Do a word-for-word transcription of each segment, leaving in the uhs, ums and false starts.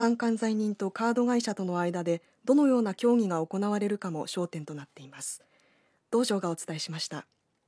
販管財人とカード会社との間でどのような協議が行われるかも焦点となっています。道場がお伝えしました。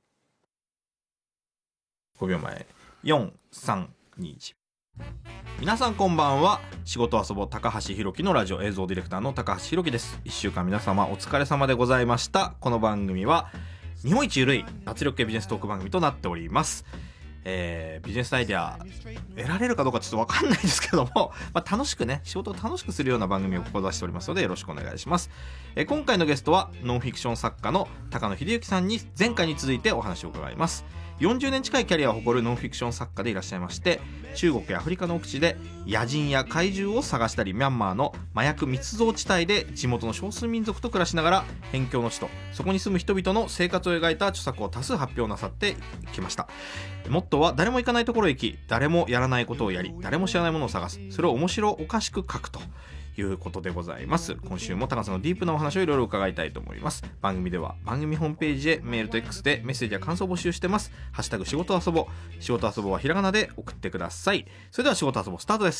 ごびょうまえよん、さん、に、いち。皆さんこんばんは。仕事遊ぼう高橋ひろきのラジオ映像ディレクターの高橋ひろきです。いっしゅうかん皆様お疲れ様でございました。この番組は日本一ゆるい脱力系ビジネストーク番組となっております。えー、ビジネスアイデア得られるかどうかちょっとわかんないですけども、まあ、楽しくね、仕事を楽しくするような番組を志しておりますのでよろしくお願いします。えー、今回のゲストはノンフィクション作家の高野秀幸さんに前回に続いてお話を伺います。よんじゅうねん近いキャリアを誇るノンフィクション作家でいらっしゃいまして、中国やアフリカの奥地で野人や怪獣を探したり、ミャンマーの麻薬密造地帯で地元の少数民族と暮らしながら辺境の地とそこに住む人々の生活を描いた著作を多数発表なさってきました。モットーは誰も行かないところへ行き、誰もやらないことをやり、誰も知らないものを探す、それを面白おかしく書くということでございます。今週も高野さんのディープなお話をいろいろ伺いたいと思います。番組では番組ホームページへメールと X でメッセージや感想を募集してます。ハッシュタグ仕事遊ぼう、仕事遊ぼうはひらがなで送ってください。それでは仕事遊ぼうスタートです。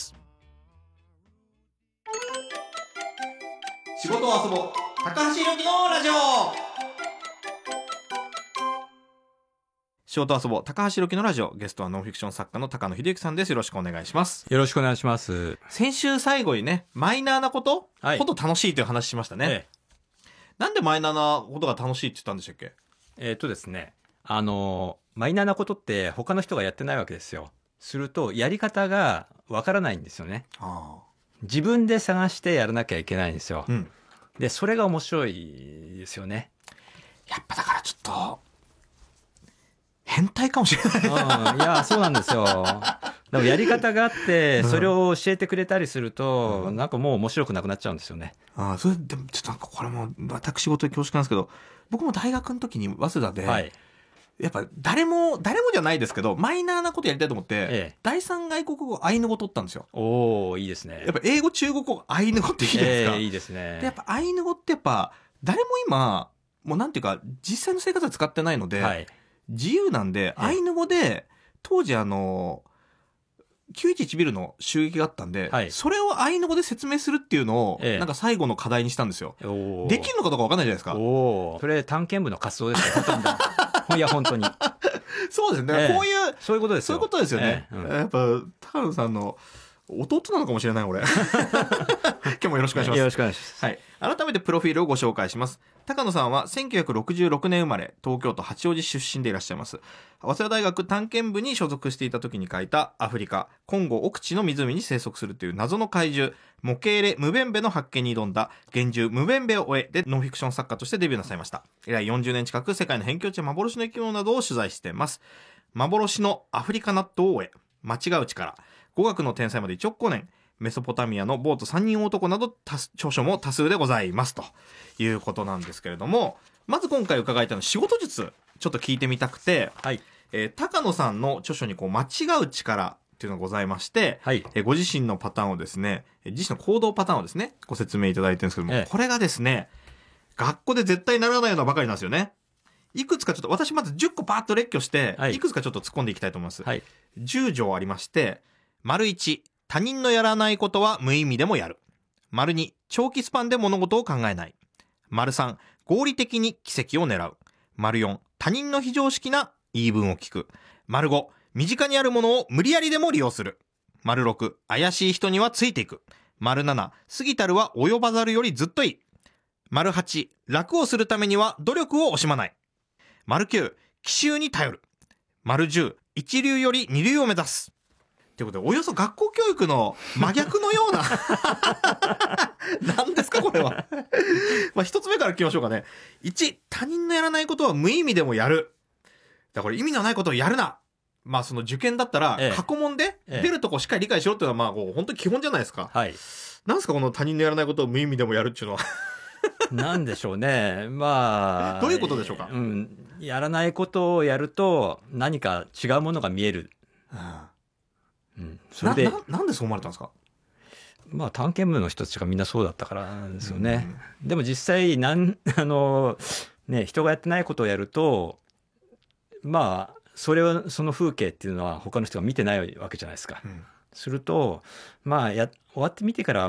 仕事を遊ぼう高橋ひろきのラジオ。仕事遊ぼう高橋ひろきのラジオ、ゲストはノンフィクション作家の高野秀幸さんです。よろしくお願いします。 よろしくお願いします。 先週最後にね、マイナーなこと、 はい、 こと楽しいという話しましたね、ええ、なんでマイナーなことが楽しいって言ったんでしたっけ？ えー、っとですねあのマイナーなことって他の人がやってないわけですよ。するとやり方がわからないんですよね。あ、自分で探してやらなきゃいけないんですよ、うん、でそれが面白いですよね。 やっぱだからちょっと変態かもしれない、 うん、いやそうなんですよ。でもやり方があってそれを教えてくれたりすると、うん、なんかもう面白くなくなっちゃうんですよね。 ああ、それでもちょっとなんかこれも私事で恐縮なんですけど、僕も大学の時に早稲田で、はい、やっぱ誰も誰もじゃないですけどマイナーなことやりたいと思って、ええ、だいさん外国語アイヌ語取ったんですよ。 おお、いいですね。 やっぱ英語中国語アイヌ語っていいじゃないですか、 えー、いいですね。 でやっぱアイヌ語ってやっぱ誰も今もうなんていうか実際の生活は使ってないので、はい、自由なんで、アイヌ語で当時あのきゅういちいちビルの襲撃があったんで、はい、それをアイヌ語で説明するっていうのを、ええ、なんか最後の課題にしたんですよ。できるのかどうか分かんないじゃないですか。 お、それ探検部の活動ですよ。本当にいや本当にそうですね、ええ、こういうそういうことですよ。 そういうことですよね、ええ、うん、やっぱ高野さんの弟なのかもしれない俺今日もよろしくお願いします。 よろしくお願いします、 はい、改めてプロフィールをご紹介します。高野さんはせんきゅうひゃくろくじゅうろくねん生まれ、東京都八王子出身でいらっしゃいます。早稲田大学探検部に所属していた時に書いたアフリカコンゴ奥地の湖に生息するという謎の怪獣モケーレ・ムベンベの発見に挑んだ幻獣ムベンベを終えでノンフィクション作家としてデビューなさいました。以来よんじゅうねん近く世界の辺境地や幻の生き物などを取材しています。幻のアフリカ納豆を終え、間違う力、語学の天才までいちおく光年、メソポタミアのボートさんにん男など著書も多数でございますということなんですけれども、まず今回伺いたいの仕事術ちょっと聞いてみたくて、はい、えー、高野さんの著書にこう間違う力っていうのがございまして、はい、えー、ご自身のパターンをですね、自身の行動パターンをですねご説明いただいてるんですけども、ええ、これがですね学校で絶対ならないようなばかりなんですよね。いくつかちょっと私まずじゅっこパーッと列挙して、はい、いくつかちょっと突っ込んでいきたいと思います、はい、じゅう条ありまして、丸いち、他人のやらないことは無意味でもやる。丸に、長期スパンで物事を考えない。丸さん、合理的に奇跡を狙う。丸よん、他人の非常識な言い分を聞く。丸ご、身近にあるものを無理やりでも利用する。丸ろく、怪しい人にはついていく。丸なな、過ぎたるは及ばざるよりずっといい。丸はち、楽をするためには努力を惜しまない。丸きゅう、奇襲に頼る。丸じゅう、一流より二流を目指す。ということで、およそ学校教育の真逆のような何ですかこれはまあ一つ目から聞きましょうかね。いち、他人のやらないことは無意味でもやる。だから意味のないことをやるな。まあその受験だったら、ええ、過去問で出るとこしっかり理解しろっていうのはまあこう本当に基本じゃないですか。はい。なんですかこの他人のやらないことを無意味でもやるっていうのはなんでしょうね。まあどういうことでしょうか。 うん、やらないことをやると何か違うものが見える。うん、それでな, な, なんでそう思われたんですか。 まあ探検部の人たちがみんなそうだったからなんですよね、うん、でも実際なんあの、ね、人がやってないことをやるとまあそれはその風景っていうのは他の人が見てないわけじゃないですか、うん、するとまあや終わってみてから